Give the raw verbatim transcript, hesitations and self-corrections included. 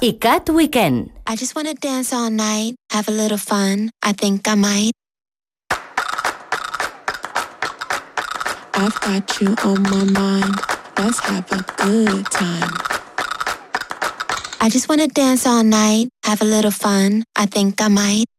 ICAT Weekend. I just wanna dance all night, have a little fun. I think I might. I've got you on my mind. Let's have a good time. I just wanna dance all night, have a little fun. I think I might.